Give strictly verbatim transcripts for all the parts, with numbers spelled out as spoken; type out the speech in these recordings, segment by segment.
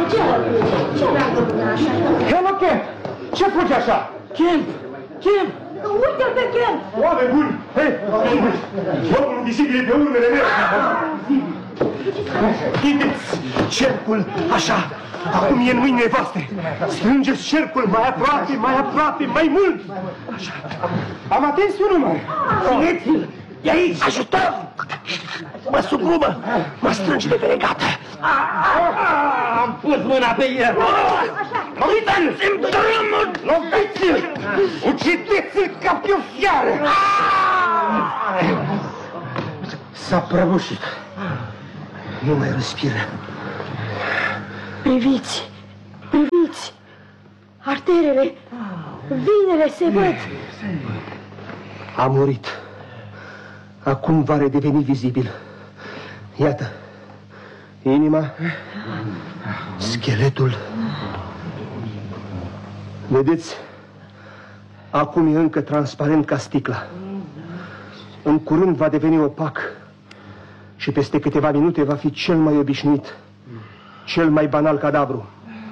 Ce? Ce vrea dumneavoastră? Hello, Kemp! Ce fugi așa? Kemp! Kemp! Uite-l pe Kemp! Oameni buni! Hei! Omul vizibil pe urmele mele! Chideți cercul așa! Acum e în mâinile voastre! Strângeți cercul mai aproape, mai aproape, mai mult! Așa! Am atins un număr! Țineți-l! E aici! Ajutor! Mă sugumă! Mă strânge de pe regată! Am pus mâna pe el! Uite-l! Îmi drumul! Loviți-l! Ucideți-l ca pe o fiară! S-a prăbușit! Nu mai respiră! Priviți! Priviți! Arterele, vinele se văd! A murit. Acum va redeveni vizibil. Iată, inima, scheletul. Vedeți? Acum e încă transparent ca sticla. În curând va deveni opac și peste câteva minute va fi cel mai obișnuit, cel mai banal cadavru.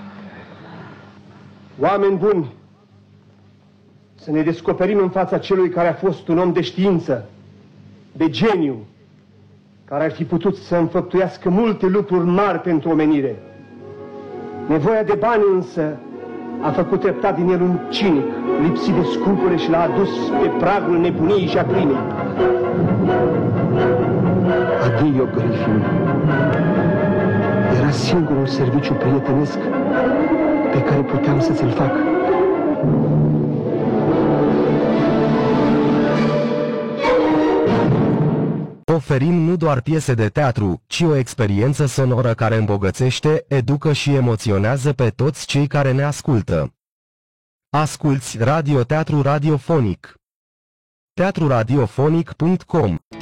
Oameni buni, să ne descoperim în fața celui care a fost un om de știință, de geniu, care ar fi putut să înfăptuiască multe lucruri mari pentru omenire. Nevoia de bani însă a făcut treptat din el un cinic, lipsit de scrupule și l-a adus pe pragul nebuniei și a crimei. Adio, Griffin. Era singurul serviciu prietenesc pe care puteam să ți-l fac. Oferim nu doar piese de teatru, ci o experiență sonoră care îmbogățește, educă și emoționează pe toți cei care ne ascultă. Asculți radioteatru radiofonic. teatru radiofonic punct com